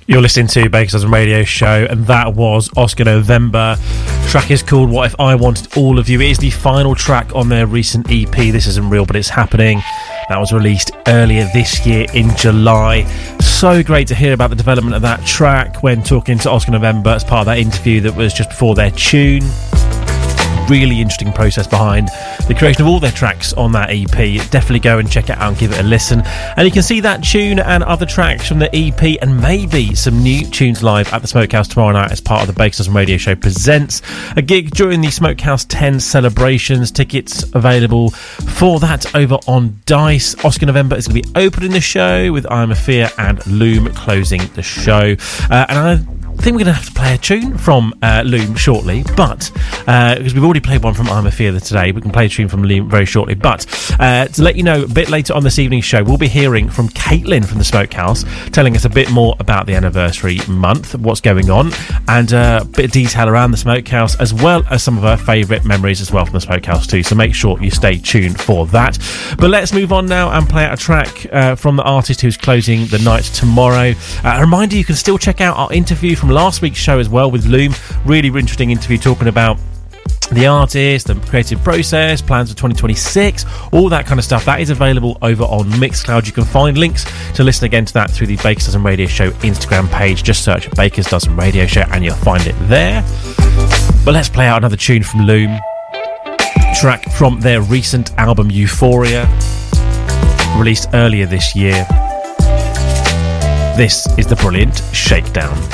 You're listening to Baker's Dozen Radio Show, and that was Oscar November. The track is called What If I Wanted All of You. It is the final track on their recent EP, This Isn't Real But It's Happening. That was released earlier this year in July. So great to hear about the development of that track when talking to Oscar November as part of that interview that was just before their tune. Really interesting process behind the creation of all their tracks on that EP. Definitely go and check it out and give it a listen. And you can see that tune and other tracks from the EP and maybe some new tunes live at the Smokehouse tomorrow night as part of the Baker's Dozen Radio Show Presents, a gig during the Smokehouse 10 celebrations. Tickets available for that over on Dice. Oscar November is going to be opening the show with I'm a Fear and Loom closing the show. And I think we're going to have to play a tune from Loom shortly, but because we've already played one from I'm a Fear today, we can play a tune from Loom very shortly. But to let you know, a bit later on this evening's show, we'll be hearing from Caitlin from the Smokehouse, telling us a bit more about the anniversary month, what's going on, and a bit of detail around the Smokehouse, as well as some of her favourite memories as well from the Smokehouse too. So make sure you stay tuned for that. But let's move on now and play out a track from the artist who's closing the night tomorrow. A reminder, you can still check out our interview from last week's show as well with Loom. Really interesting interview talking about the artist, the creative process, plans for 2026, all that kind of stuff. That is available over on Mixcloud. You can find links to listen again to that through the Baker's Dozen Radio Show Instagram page. Just search Baker's Dozen Radio Show and you'll find it there. But let's play out another tune from Loom, track from their recent album Euphoria, released earlier this year. This is the brilliant Shakedown.